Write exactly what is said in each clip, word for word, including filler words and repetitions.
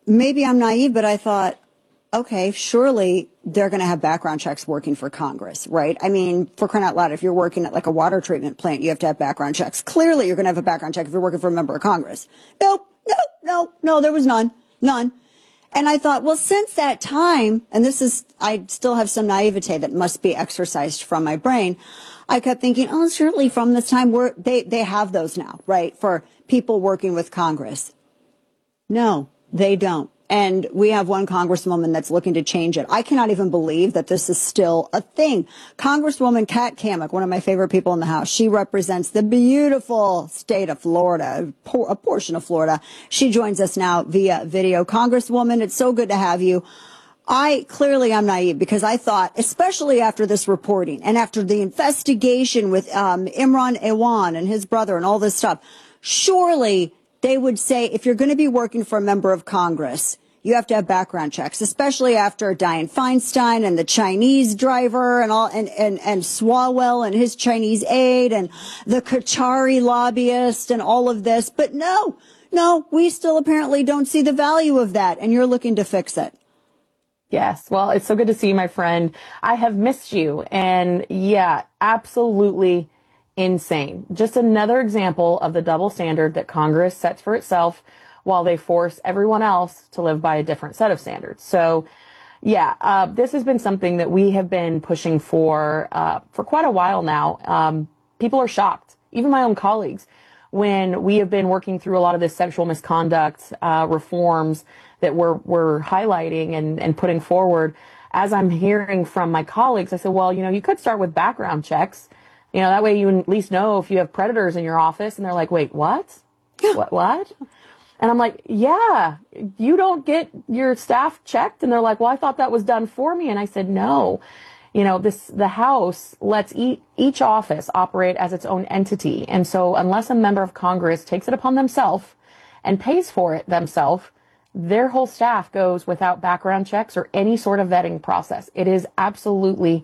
maybe I'm naive, but I thought, okay, surely they're going to have background checks working for Congress, right? I mean, for crying out loud, if you're working at like a water treatment plant, you have to have background checks. Clearly, you're going to have a background check if you're working for a member of Congress. Nope, no, no, no, there was none, none. And I thought, well, since that time, and this is, I still have some naivete that must be exercised from my brain. I kept thinking, oh, surely from this time, we're, they, they have those now, right, for people working with Congress. No, they don't. And we have one congresswoman that's looking to change it. I cannot even believe that this is still a thing. Congresswoman Kat Cammack, one of my favorite people in the House, she represents the beautiful state of Florida, a portion of Florida. She joins us now via video. Congresswoman, it's so good to have you. I clearly am naive because I thought, especially after this reporting and after the investigation with um, Imran Awan and his brother and all this stuff, surely they would say, if you're going to be working for a member of Congress, you have to have background checks, especially after Dianne Feinstein and the Chinese driver and all, and, and, and Swalwell and his Chinese aide and the Qatari lobbyist and all of this. But no, no, we still apparently don't see the value of that. And you're looking to fix it. Yes. Well, it's so good to see you, my friend. I have missed you. And yeah, absolutely insane. Just another example of the double standard that Congress sets for itself while they force everyone else to live by a different set of standards. So, yeah, uh, this has been something that we have been pushing for uh, for quite a while now. Um, people are shocked, even my own colleagues, when we have been working through a lot of this sexual misconduct uh, reforms that we're, we're highlighting and, and putting forward. As I'm hearing from my colleagues, I said, well, you know, you could start with background checks. You know, that way you at least know if you have predators in your office. And they're like, wait, what? What? What? And I'm like, yeah, you don't get your staff checked. And they're like, well, I thought that was done for me. And I said, no, you know, this, the House lets e- each office operate as its own entity. And so unless a member of Congress takes it upon themselves and pays for it themselves, their whole staff goes without background checks or any sort of vetting process. It is absolutely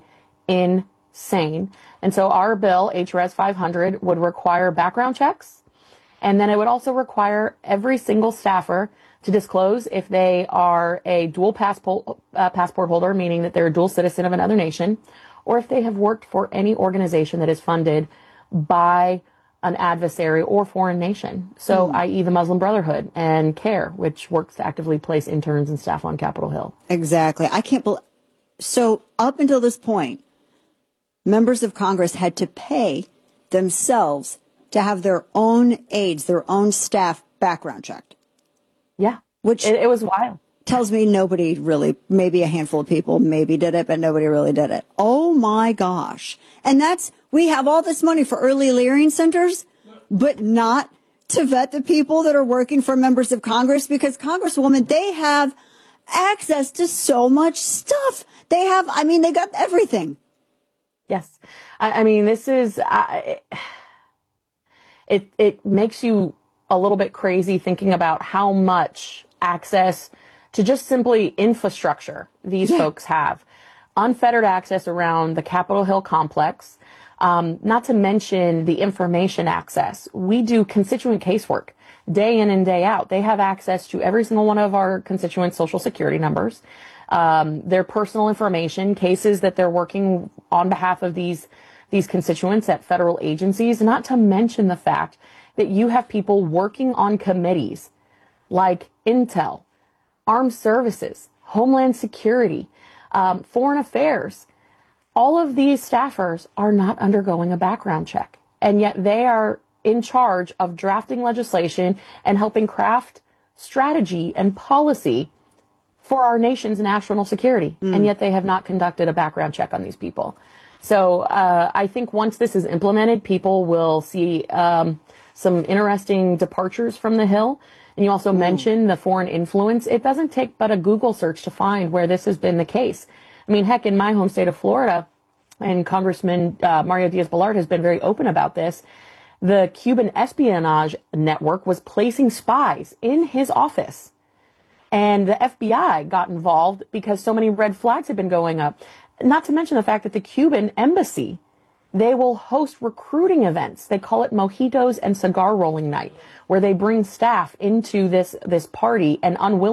insane. And so our bill, H R S five hundred, would require background checks. And then it would also require every single staffer to disclose if they are a dual passport, uh, passport holder, meaning that they're a dual citizen of another nation, or if they have worked for any organization that is funded by an adversary or foreign nation. So, mm. that is the Muslim Brotherhood and CARE, which works to actively place interns and staff on Capitol Hill. Exactly. I can't believe. So up until this point, members of Congress had to pay themselves to have their own aides, their own staff background checked. Yeah, which it, it was wild. Tells me nobody really, maybe a handful of people maybe did it, but nobody really did it. Oh my gosh. And that's, we have all this money for early learning centers, but not to vet the people that are working for members of Congress, because Congresswoman, they have access to so much stuff. They have, I mean, they got everything. Yes. I, I mean, this is, I, it, it makes you a little bit crazy thinking about how much access to just simply infrastructure these yeah. folks have. Unfettered access around the Capitol Hill complex, um, not to mention the information access. We do constituent casework day in and day out. They have access to every single one of our constituents' social security numbers, um, their personal information, cases that they're working on behalf of these, these constituents at federal agencies, not to mention the fact that you have people working on committees like Intel, Armed Services, Homeland Security, um, Foreign Affairs. All of these staffers are not undergoing a background check, and yet they are in charge of drafting legislation and helping craft strategy and policy for our nation's national security, mm. and yet they have not conducted a background check on these people. So uh, I think once this is implemented, people will see um, some interesting departures from the Hill. And you also Ooh. mentioned the foreign influence. It doesn't take but a Google search to find where this has been the case. I mean, heck, in my home state of Florida, and Congressman uh, Mario Diaz-Balart has been very open about this, the Cuban espionage network was placing spies in his office. And the F B I got involved because so many red flags had been going up. Not to mention the fact that the Cuban embassy, they will host recruiting events. They call it mojitos and cigar rolling night, where they bring staff into this, this party and unwilling